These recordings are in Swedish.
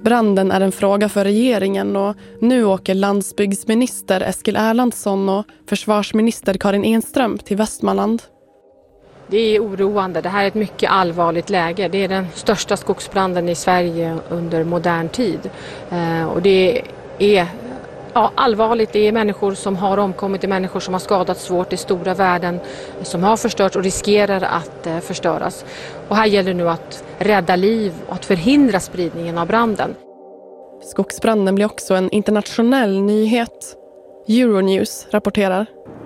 Branden är en fråga för regeringen och nu åker landsbygdsminister Eskil Erlandsson och försvarsminister Karin Enström till Västmanland. Det är oroande. Det här är ett mycket allvarligt läge. Det är den största skogsbranden i Sverige under modern tid. Och det är allvarligt. Det är människor som har omkommit, det är människor som har skadats svårt, det är stora värden som har förstörts och riskerar att förstöras. Och här gäller nu att rädda liv och att förhindra spridningen av branden. Skogsbranden blir också en internationell nyhet. Euronews rapporterar.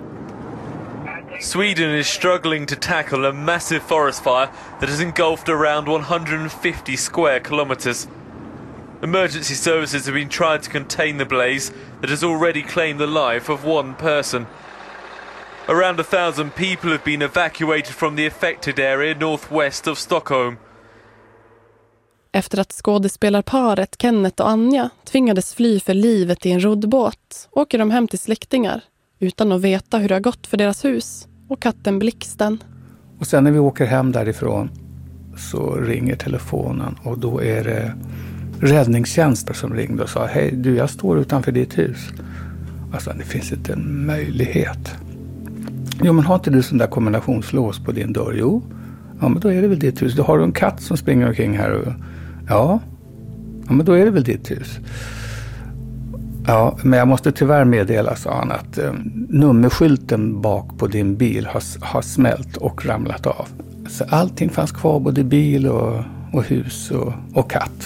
Sweden is struggling to tackle a massive forest fire that has engulfed around 150 square kilometres. Emergency services have been trying to contain the blaze that has already claimed the life of one person. Around 1,000 people have been evacuated from the affected area northwest of Stockholm. Efter att skådespelarparet Kenneth och Anja tvingades fly för livet i en roddbåt åker de hem till släktingar utan att veta hur det har gått för deras hus och katten Blixten. Och sen när vi åker hem därifrån så ringer telefonen och då är det räddningstjänster som ringde och sa: hej du, jag står utanför ditt hus. Alltså det finns inte en möjlighet. Jo, men har inte du sån där kombinationslås på din dörr? Jo, ja men då är det väl ditt hus. Du har en katt som springer omkring här och ja men då är det väl ditt hus. Ja, men jag måste tyvärr meddela, sa han, att nummerskylten bak på din bil har smält och ramlat av. Så allting fanns kvar, både bil och hus och katt.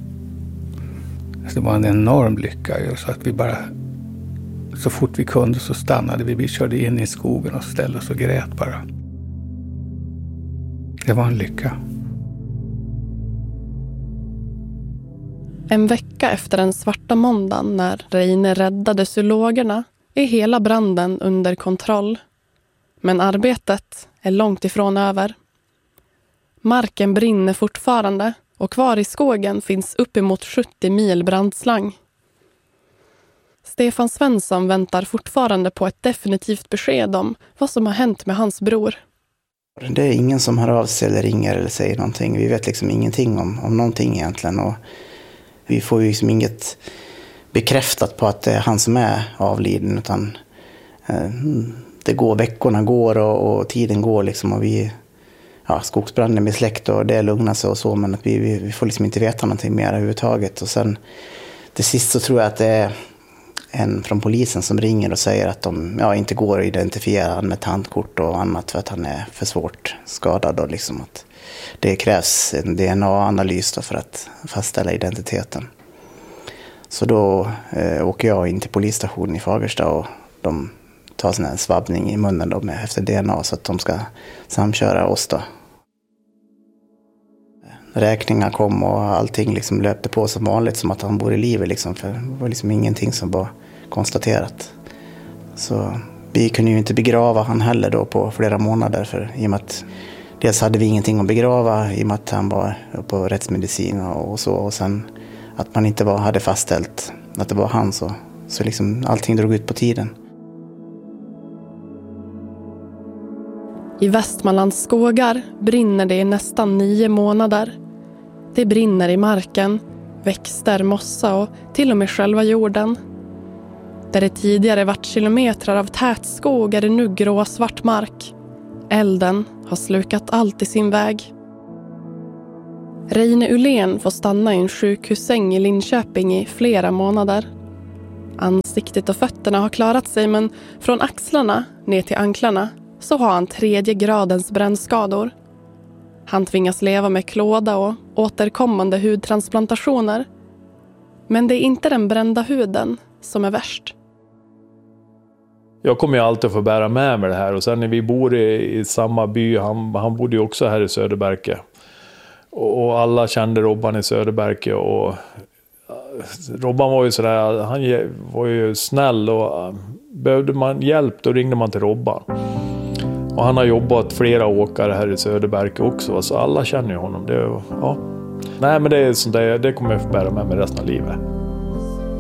Så det var en enorm lycka, så att vi bara, så fort vi kunde så stannade vi. Vi körde in i skogen och ställde oss och grät bara. Det var en lycka. En vecka efter den svarta måndagen när Reine räddades ur lågorna är hela branden under kontroll. Men arbetet är långt ifrån över. Marken brinner fortfarande och kvar i skogen finns uppemot 70 mil brandslang. Stefan Svensson väntar fortfarande på ett definitivt besked om vad som har hänt med hans bror. Det är ingen som hör av sig eller ringer eller säger någonting. Vi vet liksom ingenting om någonting egentligen. Och vi får ju liksom inget bekräftat på att det är han som är avliden, utan det går, veckorna går och tiden går liksom, och skogsbranden blir släckt och det lugnar sig och så, men att vi får liksom inte veta någonting mer överhuvudtaget. Och sen till sist så tror jag att det är en från polisen som ringer och säger att de inte går att identifiera med tandkort och annat för att han är för svårt skadad, och liksom att det krävs en DNA-analys för att fastställa identiteten. Så då åker jag in till polisstationen i Fagersta och de tar sån här svabbning i munnen då efter DNA så att de ska samköra oss då. Räkningar kom och allting liksom löpte på som vanligt, som att han bor i livet liksom, för det var liksom ingenting som var konstaterat. Så vi kunde ju inte begrava han heller då på flera månader, för i och med att dels hade vi ingenting att begrava i och med att han var på rättsmedicin och så, och sen att man inte hade fastställt att det var han, så liksom allting drog ut på tiden. I Västmanlands skogar brinner det i nästan 9 månader. Det brinner i marken, växter, mossa och till och med själva jorden. Där det tidigare varit kilometrar av tät skog är det nu grå svart mark. Elden har slukat allt i sin väg. Reine Ullén får stanna i en sjukhussäng i Linköping i flera månader. Ansiktet och fötterna har klarat sig, men från axlarna ner till anklarna så har han 3:e gradens brännskador. Han tvingas leva med klåda och återkommande hudtransplantationer. Men det är inte den brända huden som är värst. Jag kommer ju alltid få bära med mig det här, och sen när vi bor i samma by, han bodde ju också här i Söderberke. Och alla kände Robban i Söderberke, och Robban var ju sådär, han var ju snäll, och behövde man hjälp då ringde man till Robban. Och han har jobbat flera åkare här i Söderberke också, så alla känner ju honom. Nej, men det är sånt där, det kommer jag få bära med mig resten av livet.